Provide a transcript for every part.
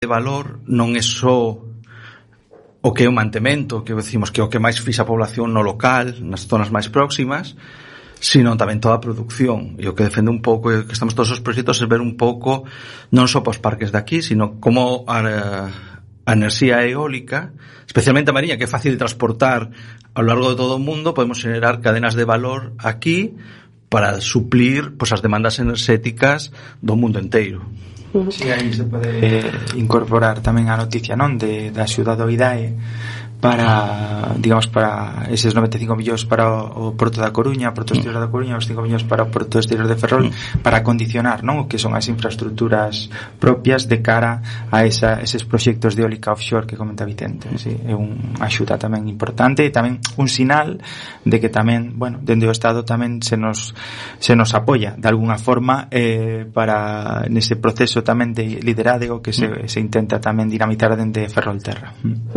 de valor non é só o que é o mantemento, que decimos que é o que máis fixa a población no local, nas zonas máis próximas, sino tamén toda a producción. E o que defende un pouco, que estamos todos os proxectos, é ver un pouco non só para os parques de aquí, sino como a enerxía eólica, especialmente a mariña, que é fácil de transportar ao largo de todo o mundo, podemos generar cadenas de valor aquí para suplir as demandas enerxéticas do mundo inteiro. Si, aí se pode incorporar tamén a noticia, non, da axuda do IDAE para, digamos, para eses 95 millóns para o Porto da Coruña, Porto Exterior da Coruña, os 5 millóns para o Porto Exterior de Ferrol, para condicionar, non, o que son as infraestructuras propias de cara a eses proxectos de eólica offshore que comenta Vicente. Sí, é unha axuda tamén importante e tamén un sinal de que tamén, bueno, dende o Estado tamén se nos apoia de alguna forma para nese proceso tamén de liderazgo que se intenta tamén dinamitar dende Ferrolterra.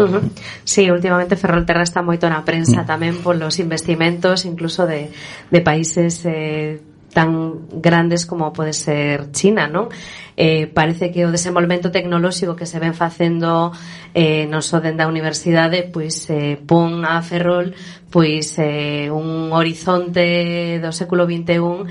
Sí, últimamente Ferrolterra está moito na prensa tamén polos investimentos incluso de países tan grandes como pode ser China, non? Parece que o desenvolvemento tecnolóxico que se ven facendo non só dende a universidade pois pon a Ferrol pois un horizonte do século XXI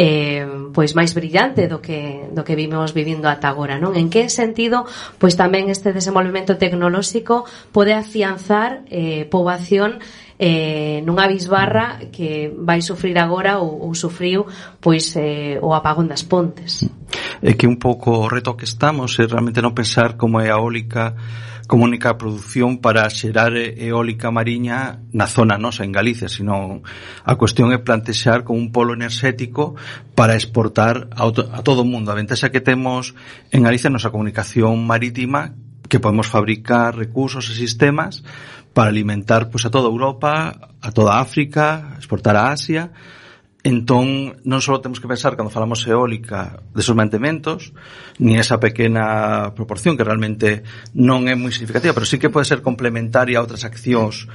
pois máis brillante do que vimos vivindo ata agora, non? En que sentido pois tamén este desenvolvemento tecnolóxico pode afianzar poboación nunha bisbarra que vai sufrir agora ou sufriu pois o apagón das Pontes. É que un pouco o reto que estamos é realmente non pensar como é a eólica como única produción para xerar eólica mariña na zona nosa, en Galicia, sino a cuestión é plantexar como un polo enerxético para exportar a todo o mundo. A ventaxa que temos en Galicia é a nosa comunicación marítima, que podemos fabricar recursos e sistemas para alimentar pois a toda Europa, a toda África, exportar a Asia. Entón, non só temos que pensar cando falamos eólica desos mantementos, ni esa pequena proporción que realmente non é moi significativa, pero sí que pode ser complementaria a outras accións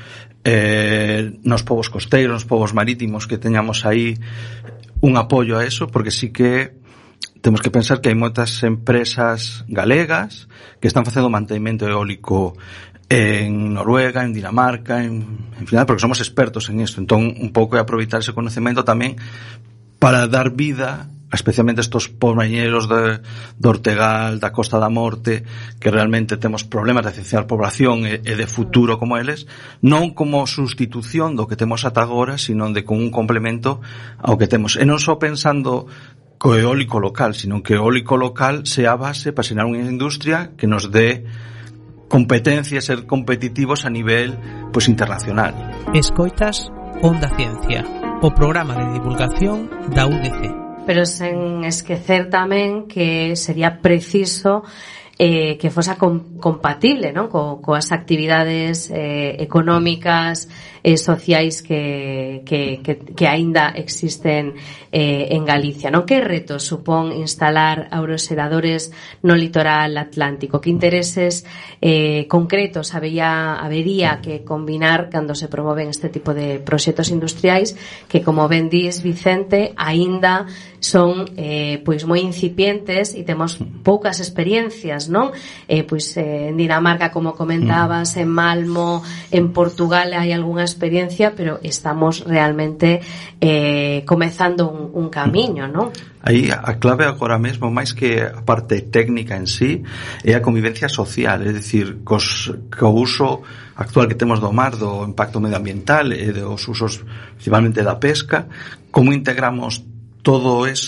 nos povos costeiros, nos povos marítimos, que teñamos aí un apoio a eso, porque sí que temos que pensar que hai moitas empresas galegas que están facendo mantemento eólico en Noruega, en Dinamarca, en final, porque somos expertos en isto. Entón, un pouco é aproveitar ese conocemento tamén para dar vida especialmente estos pomañeros do Ortegal, da Costa da Morte, que realmente temos problemas de cienciar población e de futuro como eles, non como sustitución do que temos ata agora, sino de como un complemento ao que temos. E non só pensando co eólico local, sino que o eólico local sea a base para xerar unha industria que nos dé competencia, ser competitivos a nivel pois internacional. Escoitas Onda Ciencia, o programa de divulgación da UDC. Pero sen esquecer tamén que sería preciso que fosa compatible, non? Coas actividades económicas e sociais que aínda existen en Galicia, non? Que retos supón instalar aeroxeradores no litoral atlántico? Que intereses concretos habería que combinar cando se promoven este tipo de proxectos industriais que, como ben dis, Vicente, aínda son pois moi incipientes e temos poucas experiencias, non? En Dinamarca, como comentabas, en Malmo, en Portugal hai algunha experiencia, pero estamos realmente comezando un camiño, non? Aí a clave agora mesmo, máis que a parte técnica en sí, é a convivencia social, é dicir, co uso actual que temos do mar, do impacto medioambiental e dos usos principalmente da pesca, como integramos todas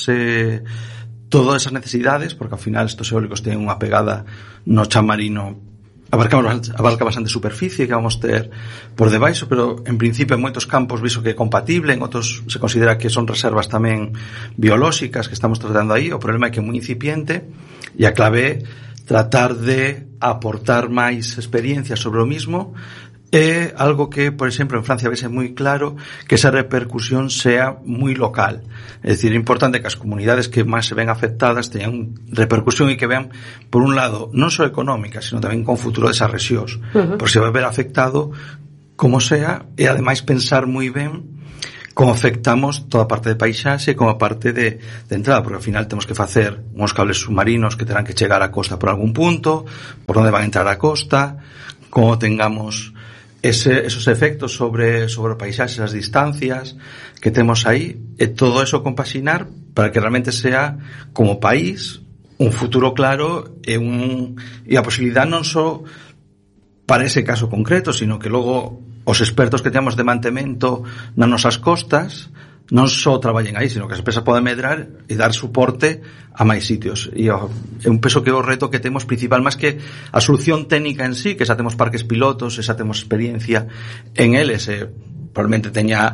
esas necesidades, porque ao final estos eólicos teñen unha pegada no chan marino, abarca bastante superficie que vamos ter por debaixo, pero en principio en moitos campos viso que é compatible, en outros se considera que son reservas tamén biolóxicas que estamos tratando aí. O problema é que é moi incipiente e a clave é tratar de aportar máis experiencia sobre o mismo. É algo que, por exemplo, en Francia vese moi claro que esa repercusión sea moi local. É dicir, é importante que as comunidades que máis se ven afectadas teñan repercusión e que vean, por un lado, non só económica, sino tamén con futuro desas rexións. Por se vai ver afectado como sea, e ademais pensar moi ben como afectamos toda a parte de paisaxe como a parte de entrada, porque ao final temos que facer uns cables submarinos que terán que chegar á costa por algún punto, por onde van a entrar á costa, como tengamos esos efectos sobre o paisaxe, as distancias que temos aí, e todo eso compaxinar para que realmente sea como país un futuro claro e a posibilidade non só para ese caso concreto, sino que logo os expertos que temos de mantemento nas nosas costas non só traballen aí, sino que as empresas poden medrar e dar suporte a máis sitios. E eu penso que o reto que temos principal, máis que a solución técnica en sí, que xa temos parques pilotos, xa temos experiencia en eles, probablemente teña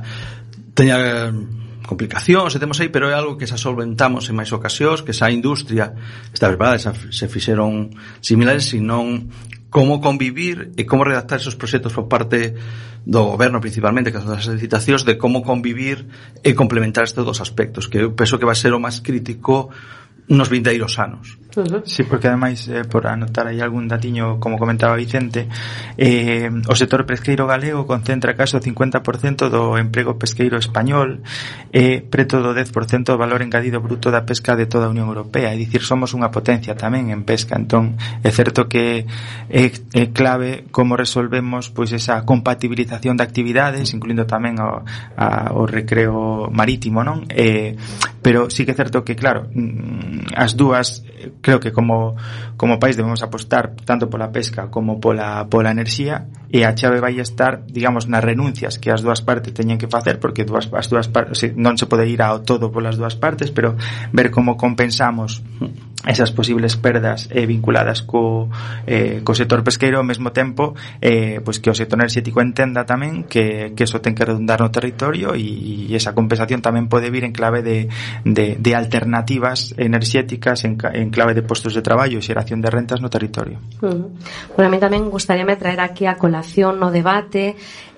complicacións, temos aí, pero é algo que xa solventamos en máis ocasións, que xa a industria está preparada, xa se fixeron similares, senón como convivir e como redactar esos proxectos por parte do goberno principalmente, que son as licitacións, de como convivir e complementar estes dos aspectos, que eu penso que vai ser o máis crítico nos vindeiros anos. Sí, porque ademais, por anotar aí algún datiño, como comentaba Vicente, o sector pesqueiro galego concentra case o 50% do emprego pesqueiro español e preto do 10% do valor engadido bruto da pesca de toda a Unión Europea, é dicir, somos unha potencia tamén en pesca. Entón, é certo que é clave como resolvemos pois esa compatibilización de actividades, incluindo tamén o recreo marítimo, non? Pero sí que é certo que, claro, as dúas, creo que como país debemos apostar tanto pola pesca como pola enerxía, e a chave vai estar, digamos, nas renuncias que as dúas partes teñen que facer, porque as dúas partes non se pode ir ao todo polas dúas partes, pero ver como compensamos esas posibles perdas vinculadas co sector pesqueiro, ao mesmo tempo pois que o sector enerxético entenda tamén que eso ten que redundar no territorio, e esa compensación tamén pode vir en clave de alternativas enerxéticas, en clave de postos de traballo e xeración de rentas no territorio. Bueno, a mí tamén gustaríame traer aquí a colación no debate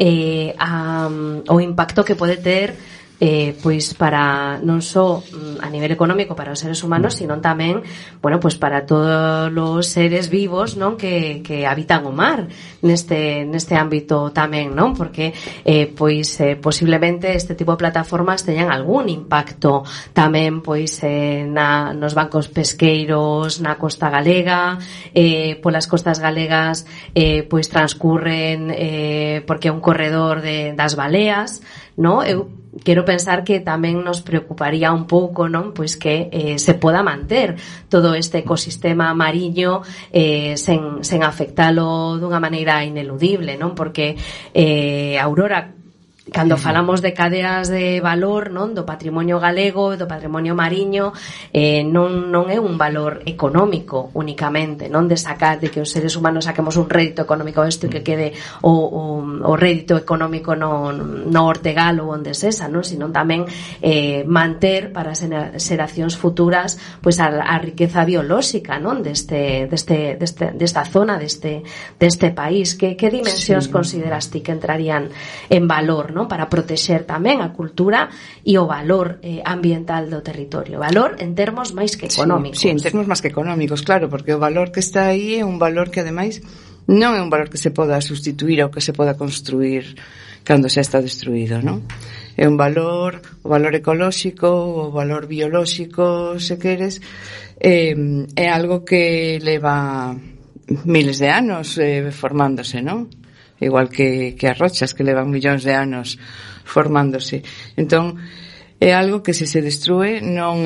o impacto que pode ter pois para non só a nivel económico para os seres humanos, sino tamén, bueno, pois para todos os seres vivos, non, que habitan o mar neste ámbito tamén, non? Porque posiblemente este tipo de plataformas teñan algún impacto tamén pois nos bancos pesqueiros na costa galega, polas costas galegas pois transcurren porque é un corredor das baleas, non? Eu quero pensar que tamén nos preocuparía un pouco, non, pois que se poda manter todo este ecosistema mariño sen afectalo dunha maneira ineludible, non? Porque Aurora, cando falamos de cadeas de valor, non, do patrimonio galego, do patrimonio mariño, non é un valor económico únicamente, non, de sacar, de que os seres humanos saquemos un rédito económico isto e que quede o rédito económico no Ortegal ou onde sesa, non, sino tamén manter para as xeracións futuras pois a riqueza biolóxica, non, desta zona, deste país. Que dimensións consideras ti que entrarían en valor, non, para protexer tamén a cultura e o valor ambiental do territorio? Valor en termos máis que económicos. Sí, en termos máis que económicos, claro, porque o valor que está aí é un valor que ademais non é un valor que se poda sustituir ou que se poda construir cando xa está destruído, non? É un valor, o valor ecolóxico, o valor biolóxico, se queres, é algo que leva miles de anos formándose, non? Igual que as rochas que levan millóns de anos formándose. Entón, é algo que se destrúe non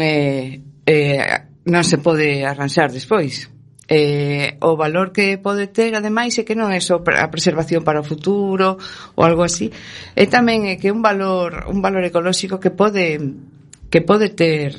se pode arranxar despois. O valor que pode ter, ademais, é que non é só a preservación para o futuro ou algo así, é tamén que un valor ecolóxico que pode ter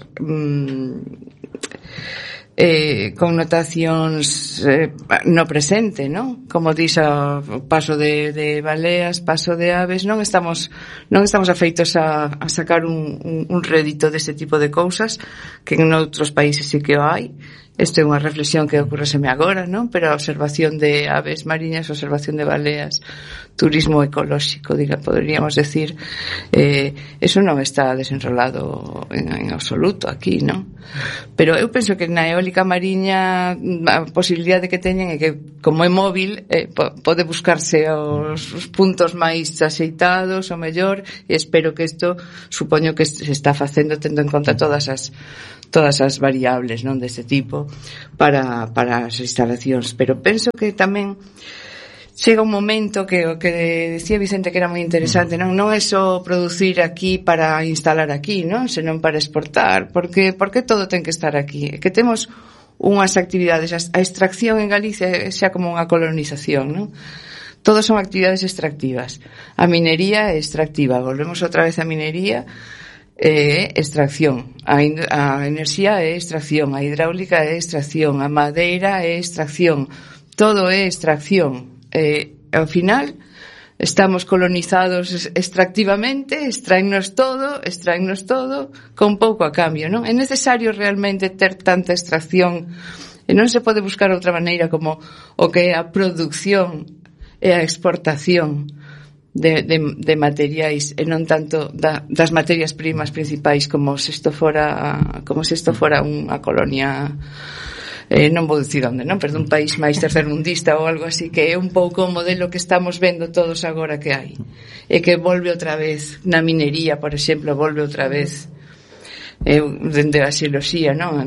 connotacións no presente, non? Como dix o paso de baleas, paso de aves, non estamos afeitos a sacar un rédito deste tipo de cousas, que en outros países sí que o hai. Isto é unha reflexión que ocorreseme agora, non? Pero a observación de aves mariñas, a observación de baleas, turismo ecolóxico, poderíamos decir, eso non está desenrolado en absoluto aquí, non? Pero eu penso que na eólica mariña a posibilidade que teñen é que, como é móvil, pode buscarse os puntos máis axeitados, o mellor, e espero que isto, supoño que se está facendo tendo en conta todas as variables, non, deste tipo para as instalacións, pero penso que tamén chega un momento que o que decía Vicente que era moi interesante, non é só producir aquí para instalar aquí, non, senón para exportar, porque todo ten que estar aquí, que temos unhas actividades, a extracción en Galicia xa como unha colonización, non? Todos son actividades extractivas. A minería é extractiva, volvemos outra vez a minería, extracción, a enerxía é extracción, a hidráulica é extracción, a madeira é extracción, todo é extracción. Ao final estamos colonizados extractivamente, extraennos todo con pouco a cambio, non? É necesario realmente ter tanta extracción e non se pode buscar outra maneira como o que é a produción e a exportación de materiais e non tanto das materias primas principais como se isto fora unha colonia, non vou dicir onde, non, pero un país máis tercermundista ou algo así, que é un pouco o modelo que estamos vendo todos agora que hai, e que volve outra vez na minería, por exemplo, volve outra vez dende a xeoloxía, non,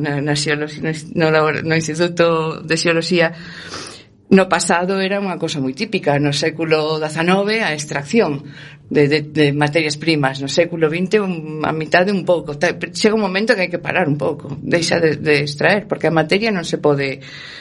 no Instituto de Xeoloxía. No pasado era unha cosa moi típica, no século XIX a extracción de materias primas, no século XX a mitad de un pouco. Chega un momento que hai que parar un pouco, deixa de extraer, porque a materia non se pode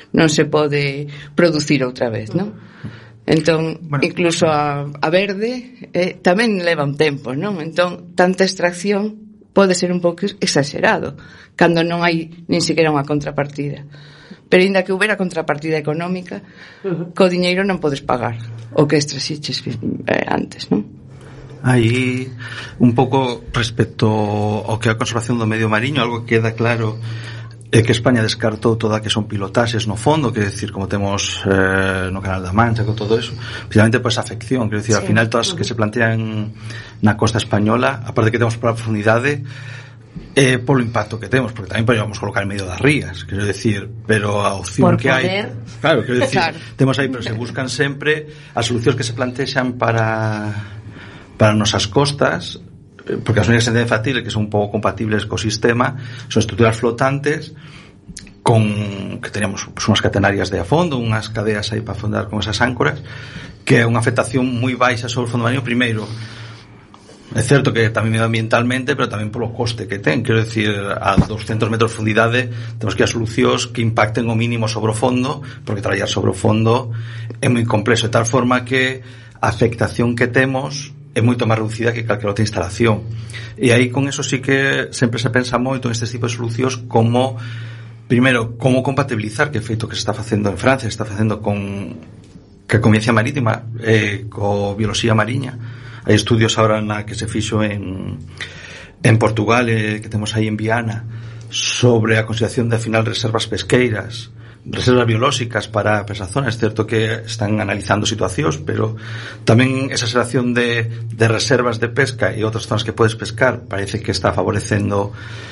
producir outra vez, non? Entón, incluso a verde tamén leva un tempo, non? Entón, tanta extracción pode ser un pouco exagerado cando non hai nin siquiera unha contrapartida. Pero ainda que houbera contrapartida económica, co diñeiro non podes pagar o que extraxiches antes, non? Aí, un pouco respecto ao que é a conservación do medio mariño, algo que queda claro é que España descartou toda que son pilotaxes no fondo, que decir, como temos no Canal da Mancha, con todo eso, precisamente por esa afección, quero decir, ao final todas que se plantean na costa española, aparte que temos por a profundidade, polo impacto que temos, porque tamén podemos colocar en medio das rías, quero decir, pero a opción por que hai, claro, quero decir, temos aí, pero se buscan sempre as solucións que se plantexan para nosas costas, porque as únicas entidades factibles que son un pouco compatibles co sistema son estruturas flotantes que teníamos unhas catenarias de a fondo, unhas cadeas aí para afondar con esas áncoras, que é unha afectación moi baixa sobre o fondo marino. Primeiro, é certo que tamén medioambientalmente, pero tamén polo coste que ten, quero decir, a 200 metros de profundidade temos que ir a solucións que impacten o mínimo sobre o fondo, porque traballar sobre o fondo é moi complexo, de tal forma que a afectación que temos é moito máis reducida que calquera outra instalación. E aí con eso sí que sempre se pensa moito en este tipo de solucións como, primeiro, como compatibilizar, que é feito que se está facendo en Francia, se está facendo con que a Convencia Marítima co bioloxía mariña. Hai estudios agora na que se fixo en Portugal, que temos aí en Viana, sobre a consideración de final reservas pesqueiras, reservas biolóxicas para esa zona. É certo que están analizando situacións, pero tamén esa xeración de reservas de pesca e outras zonas que podes pescar parece que está favorecendo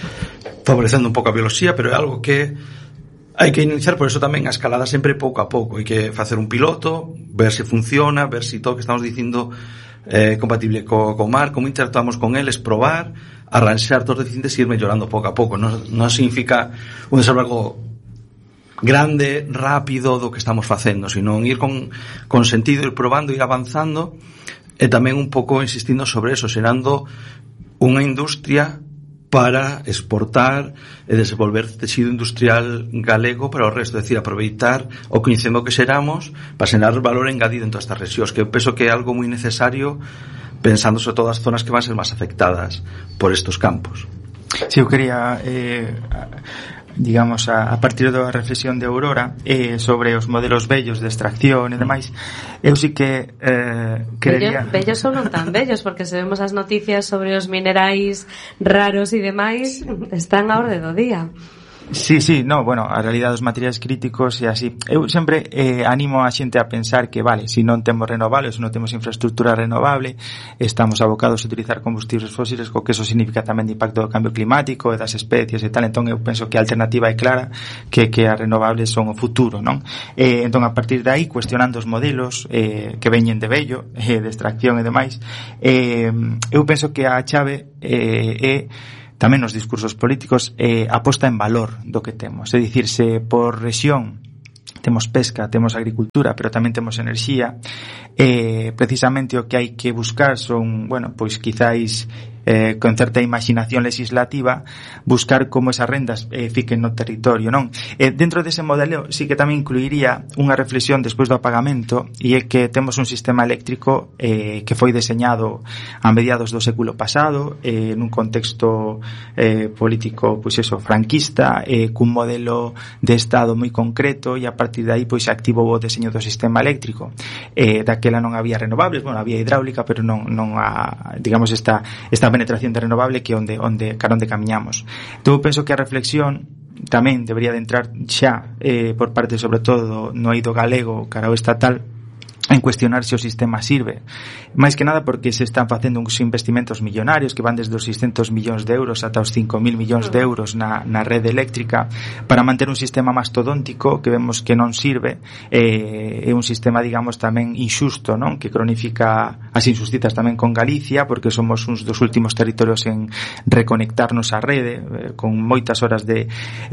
un pouco a bioloxía, pero é algo que hai que iniciar. Por eso tamén a escalada sempre pouco a pouco, hai que facer un piloto, ver se funciona, ver se todo o que estamos dicindo compatible co mar, como interactuamos con eles, probar, arranxar todos os deficientes e ir mellorando pouco a pouco. Non significa un desenvolvemento grande, rápido do que estamos facendo, sino ir con sentido, ir probando, ir avanzando, e tamén un pouco insistindo sobre eso, xerando unha industria para exportar e desenvolver texido industrial galego para o resto, é dicir, aproveitar o coñecemento que xeramos para xerar valor engadido en todas estas rexións, que eu penso que é algo moi necesario pensando sobre todas as zonas que van a ser máis afectadas por estos campos. Si, eu quería digamos, a partir da reflexión de Aurora sobre os modelos bellos de extracción e demais, eu sí que querería... Bellos ou non tan bellos, porque se vemos as noticias sobre os minerais raros e demais, están a orde do día. Sí, no, bueno, a realidade dos materiais críticos é así. Eu sempre animo a xente a pensar que, vale, se non temos renovables, se non temos infraestructura renovable, estamos abocados a utilizar combustibles fósiles, co que eso significa tamén de impacto do cambio climático e das especies e tal. Entón eu penso que a alternativa é clara, que as renovables son o futuro, non? Entón a partir de aí, cuestionando os modelos que veñen de vello, de extracción e demais, eu penso que a chave é tamén nos discursos políticos a posta en valor do que temos. É dicir, se por rexión temos pesca, temos agricultura, pero tamén temos enerxía, precisamente o que hai que buscar son, bueno, pois quizáis con certa imaginación legislativa, buscar como esas rendas fiquen no territorio, non? Dentro dese modelo sí que tamén incluiría unha reflexión despois do apagamento, e é que temos un sistema eléctrico que foi deseñado a mediados do século pasado, nun contexto político, pois eso, franquista, cun modelo de Estado moi concreto, e a partir de aí pois activou o deseño do sistema eléctrico. Daquela non había renovables, bueno, había hidráulica, pero non a, digamos, esta penetración de renovable que onde camiñamos. Entón eu penso que a reflexión tamén debería de entrar xa por parte sobre todo no eido galego cara ao estatal en cuestionar se o sistema sirve. Máis que nada porque se están facendo uns investimentos millonarios que van desde os 600 millóns de euros ata os 5.000 millóns de euros na rede eléctrica para manter un sistema mastodóntico que vemos que non sirve, é un sistema, digamos, tamén inxusto, non? Que cronifica as injustizas tamén con Galicia, porque somos uns dos últimos territorios en reconectarnos á rede, con moitas horas de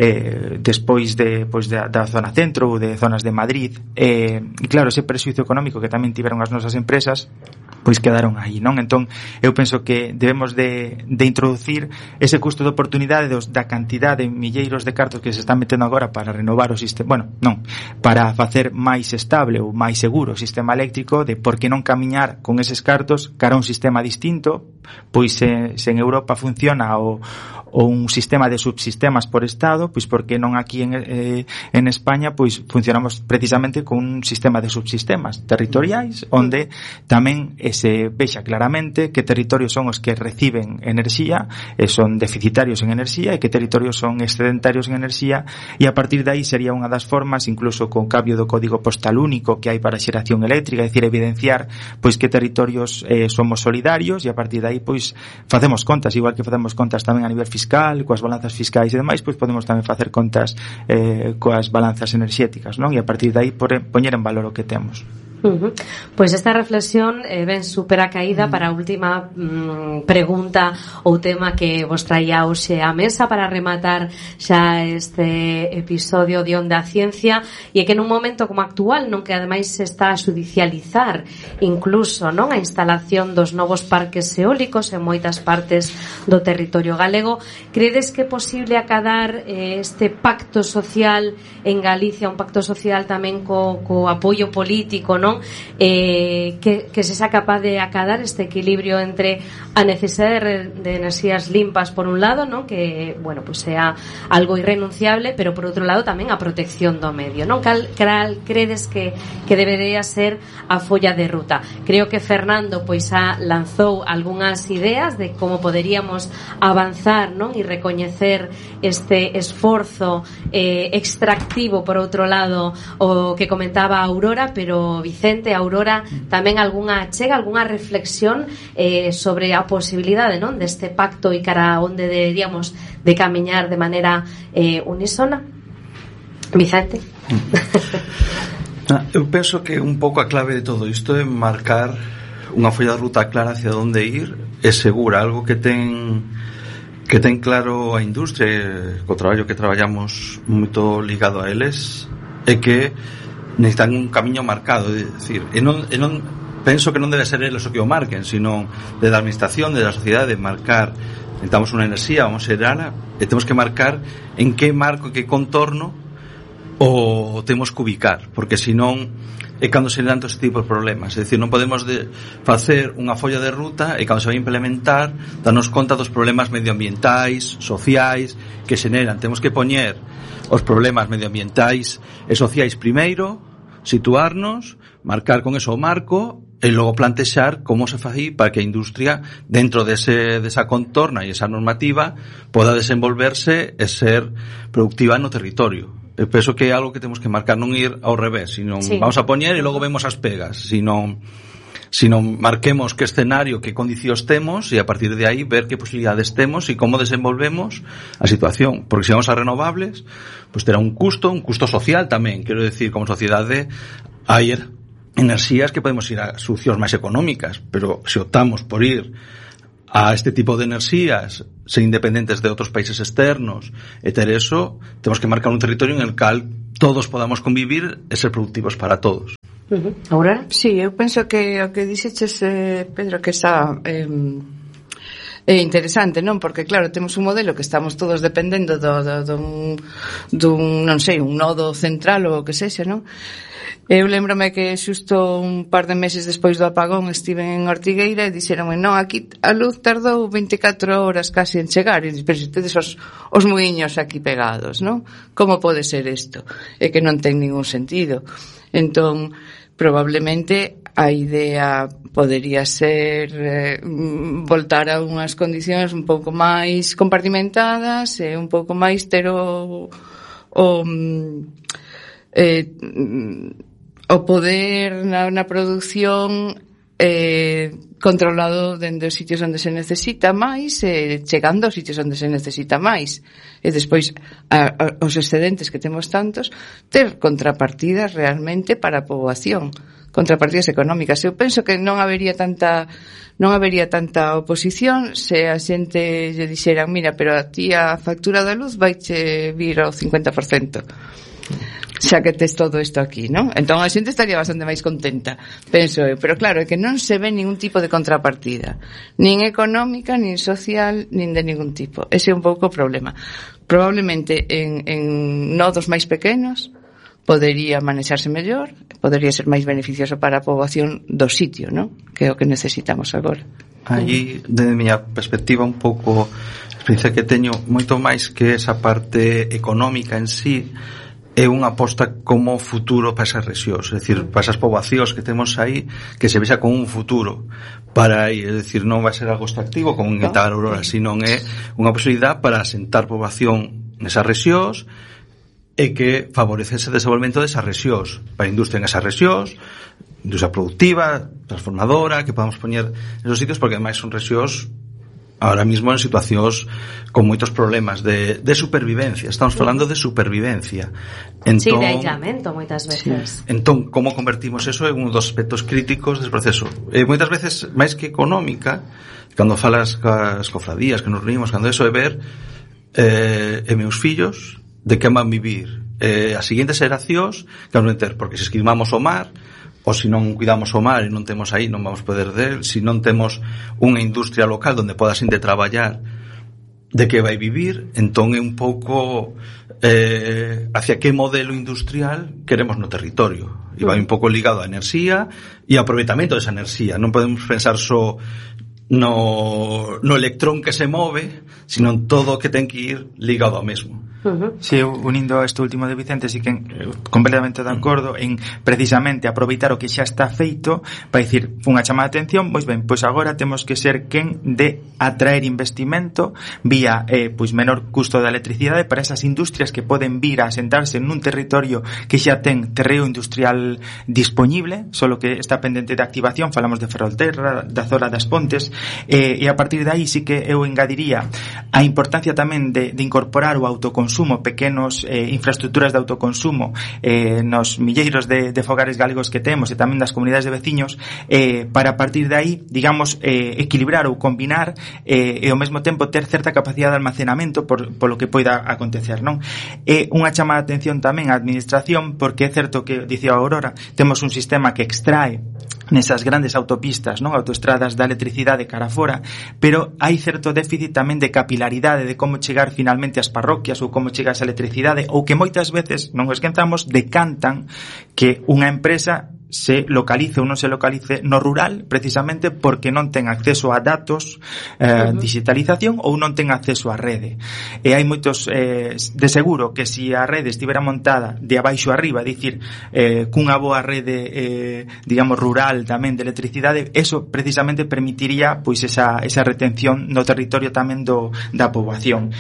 despois da zona centro ou de zonas de Madrid, e claro, ese prexuizo económico que tamén tiveron as nosas empresas pois quedaron aí, non? Entón eu penso que debemos de introducir ese custo de oportunidade da cantidad de milleiros de cartos que se están metendo agora para renovar o sistema, bueno, non, para facer máis estable ou máis seguro o sistema eléctrico, de por que non camiñar con eses cartos cara a un sistema distinto, pois se en Europa funciona o un sistema de subsistemas por estado, pois porque non aquí en España pois funcionamos precisamente con un sistema de subsistemas territoriais onde tamén se vexa claramente que territorios son os que reciben enerxía e son deficitarios en enerxía e que territorios son excedentarios en enerxía, e a partir de aí sería unha das formas, incluso con cambio do código postal único que hai para a xeración eléctrica, é dicir, evidenciar pois que territorios somos solidarios, e a partir de aí pois facemos contas, igual que facemos contas tamén a nivel fiscal, coas balanzas fiscais e demais, pois podemos tamén facer contas coas balanzas enerxéticas, non? E a partir de aí poñer en valor o que temos. Pois esta reflexión ven super acaída para a última pregunta ou tema que vos traía hoxe á mesa para rematar xa este episodio de Onda Ciencia, e é que nun momento como actual, non, que ademais se está a xudicializar incluso, non, a instalación dos novos parques eólicos en moitas partes do territorio galego, credes que é posible acadar este pacto social en Galicia, un pacto social tamén co apoio político, non? Que se sea capaz de acadar este equilibrio entre a necesidade de enerxías limpas por un lado, ¿no? Que, bueno, pues sea algo irrenunciable, pero por outro lado tamén a protección do medio, ¿no? Cal credes que debería ser a folla de ruta? Creo que Fernando pois lanzou algunhas ideas de como poderíamos avanzar, ¿no? E recoñecer este esforzo extractivo por outro lado, o que comentaba Aurora, pero Vicente, Aurora, tamén algunha achega, algunha reflexión sobre a posibilidade, non, deste pacto e cara a onde deberíamos de camiñar de maneira unísona? Vicente? Eu penso que un pouco a clave de todo isto é marcar unha folla de ruta clara hacia onde ir e segura, algo que ten claro a industria, co traballo que traballamos moito ligado a eles, é que necesitan un camiño marcado, é dicir, e non penso que non debe ser eles o que o marquen, sino de a administración, de a sociedade, de marcar, necesitamos unha enerxía, vamos a xerala, e temos que marcar en que marco, en que contorno o temos que ubicar, porque senón é cando se dan todo este tipo de problemas. É dicir, non podemos facer unha folla de ruta e cando se vai implementar darnos conta dos problemas medioambientais, sociais que xeneran. Temos que poñer os problemas medioambientais e sociais primeiro, situarnos, marcar con eso o marco e logo plantexar como se fai para que a industria, dentro desa contorna e esa normativa, poda desenvolverse e ser productiva no territorio. Eu penso que é algo que temos que marcar, non ir ao revés, sino vamos a poñer e logo vemos as pegas, sino marquemos que escenario, que condicións temos e a partir de aí ver que posibilidades temos e como desenvolvemos a situación, porque se vamos a renovables, pues terá un custo social tamén, quero decir, como sociedade hai enerxías que podemos ir a solucións máis económicas, pero se optamos por ir a este tipo de enerxías, ser independentes de outros países externos e ter eso, temos que marcar un territorio en el cal todos podamos convivir e ser productivos para todos. Aurora? Sí, eu penso que o que dixeches, Pedro, que está é interesante, non? Porque claro, temos un modelo que estamos todos dependendo dun non sei, un nodo central ou o que sexa, non? Eu lembrome que xusto un par de meses despois do apagón estive en Ortigueira e dixeronme, non, aquí a luz tardou 24 horas casi en chegar, e pero se tedes os muiños aquí pegados, non? Como pode ser isto? É que non ten ningún sentido. Entón, probablemente a idea podería ser voltar a unhas condicións un pouco máis compartimentadas e un pouco máis ter o poder na produción controlado dende os sitios onde se necesita máis e chegando aos sitios onde se necesita máis e despois os excedentes que temos tantos ter contrapartidas realmente para a poboación, contrapartidas económicas. Eu penso que non habería tanta oposición se a xente lle dixeran, mira, pero a ti a factura da luz vaiche vir ao 50%. Xa que tes todo isto aquí, non? Entón a xente estaría bastante máis contenta, penso eu, pero claro, é que non se ve ningún tipo de contrapartida, nin económica, nin social, nin de ningún tipo. Ese é un pouco o problema. Probablemente en nodos máis pequenos podería manexarse mellor, podería ser máis beneficioso para a poboación do sitio, non? Que é o que necesitamos agora. Aí, desde a miña perspectiva, un pouco a experiencia que teño, moito máis que esa parte económica en sí, é unha aposta como futuro para esas rexións, é dicir, para esas poboacións que temos aí, que se vexa como un futuro para aí, é dicir, non vai ser algo extractivo como en Guitar Aurora, sino é unha posibilidad para asentar poboación nesas rexións e que favorece ese desenvolvemento desas rexións, para a industria en esas rexións, industria productiva, transformadora, que podamos poñer esos sitios, porque ademais son rexións ahora mismo en situacións con moitos problemas de supervivencia. Estamos falando de supervivencia. Entón, sí, de aislamento moitas veces. Sí. Entón, como convertimos eso en un dos aspectos críticos desse proceso? Moitas veces, máis que económica, cando falas cas cofradías, que nos reunimos, cando eso é ver meus fillos de que van vivir as seguintes xeracións que vamos ter, porque se esquilmamos o mar, ou se non cuidamos o mar e non temos aí, non vamos poder del, se non temos unha industria local onde poda xente traballar de que vai vivir, entón é un pouco hacia que modelo industrial queremos no territorio, e vai un pouco ligado á enerxía e ao aproveitamento desa enerxía. Non podemos pensar só no electrón que se move, sino en todo o que ten que ir ligado ao mesmo. Si, unindo este último de Vicente, si que completamente de acordo en precisamente aproveitar o que xa está feito para dicir unha chamada de atención, pois ben, pois agora temos que ser quen de atraer investimento vía pois menor custo da electricidade para esas industrias que poden vir a asentarse nun territorio que xa ten terreo industrial disponible, solo que está pendente de activación. Falamos de Ferrolterra, da zona das Pontes, e a partir de aí sí que eu engadiría a importancia tamén de incorporar o autoconsumo, pequenos infraestructuras de autoconsumo nos milleiros de fogares galegos que temos e tamén das comunidades de veciños, para a partir de aí, digamos, equilibrar ou combinar e ao mesmo tempo ter certa capacidade de almacenamento polo que poida acontecer, non? É unha chamada de atención tamén á administración, porque é certo que, dicía a Aurora, temos un sistema que extrae nesas grandes autopistas, non, autoestradas da electricidade cara fora, pero hai certo déficit tamén de capilaridade de como chegar finalmente ás parroquias ou como chegar esa electricidade, ou que moitas veces, non esquentamos, decantan que unha empresa se localice ou non se localice no rural, precisamente porque non ten acceso a datos, digitalización, ou non ten acceso á rede. E hai moitos, de seguro que se a rede estivera montada de abaixo arriba, dicir, cunha boa rede, digamos, rural tamén de electricidade, eso precisamente permitiría pois esa retención no territorio tamén da poboación.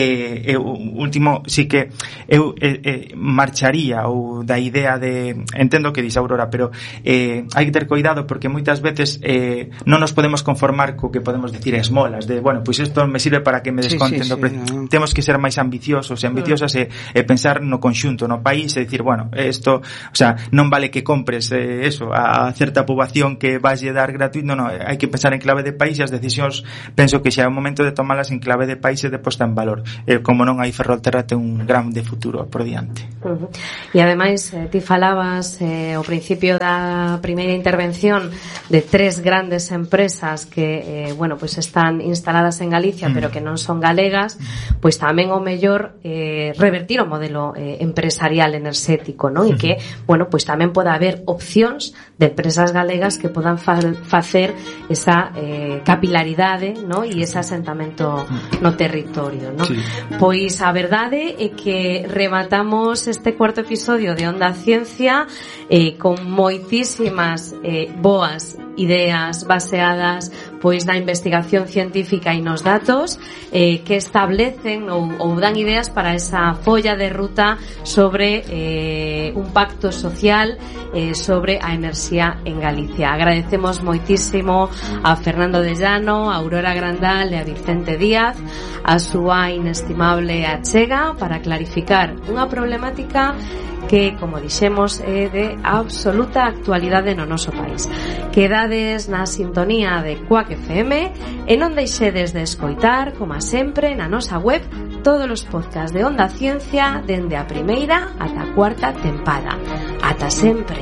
O último, sí que eu marcharía ou da idea de, entendo que dis Aurora, pero hai que ter cuidado porque moitas veces non nos podemos conformar co que podemos decir esmolas, de, bueno, pois isto me sirve para que me desconten do precio. Temos que ser máis ambiciosos e ambiciosas e pensar no conxunto, no país, e dicir, bueno, isto, o sea, non vale que compres eso a certa poboación que vas a dar gratuito, non, hai que pensar en clave de país, e as decisións penso que xa é o momento de tomalas en clave de país e de posta en valor. Como non, hai Ferrolterra ten un gran de futuro por diante. E ademais, ti falabas ao principio da primeira intervención de 3 grandes empresas que, bueno, pues están instaladas en Galicia, pero que non son galegas, pois tamén o mellor revertir o modelo empresarial enerxético, non? E que, bueno, pois tamén pode haber opcións de empresas galegas que podan facer esa capilaridade, non? E ese asentamento no territorio, non? Sí. Pois a verdade é que rematamos este cuarto episodio de Onda Ciencia con moitísimas boas ideas baseadas pois na investigación científica e nos datos que establecen ou dan ideas para esa folla de ruta sobre un pacto social sobre a enerxía en Galicia. Agradecemos moitísimo a Fernando de Llano, a Aurora Grandal e a Vicente Díaz a súa inestimable achega para clarificar unha problemática que, como dixemos, é de absoluta actualidade no noso país. Quedades na sintonía de Quack FM e non deixedes de escoitar, como sempre, na nosa web todos os podcasts de Onda Ciencia dende a primeira ata a cuarta tempada. Ata sempre.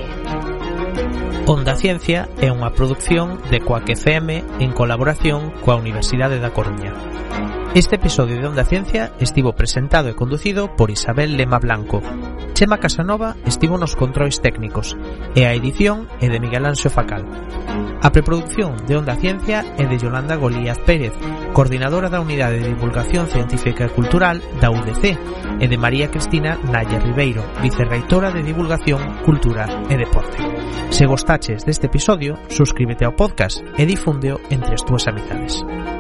Onda Ciencia é unha produción de Quack FM en colaboración coa Universidade da Coruña. Este episodio de Onda Ciencia estivo presentado e conducido por Isabel Lema Blanco. Chema Casanova estivo nos controis técnicos e a edición é de Miguel Anxo Facal. A preproducción de Onda Ciencia é de Yolanda Golíaz Pérez, coordinadora da Unidade de Divulgación Científica e Cultural da UDC, e de María Cristina Nalla Ribeiro, vicerreitora de Divulgación, Cultura e Deporte. Se gostaches deste episodio, suscríbete ao podcast e difúndeo entre as túas amizades.